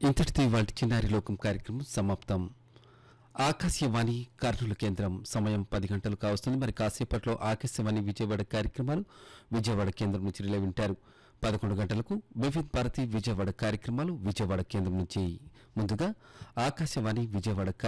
ఇంతటితో ఇవాళ చిన్నారి లోకం కార్యక్రమం సమాప్తం. ఆకాశవాణి కర్నూలు కేంద్రం సమయం 10 గంటలు కావస్తుంది. మరి కాసేపట్లో ఆకాశవాణి విజయవాడ కార్యక్రమాలు విజయవాడ కేంద్రం నుంచి రిలే వింటారు. 11 గంటలకు వివిధ భారతి విజయవాడ కార్యక్రమాలు విజయవాడ కేంద్రం నుంచి. ముందుగా ఆకాశవాణి విజయవాడ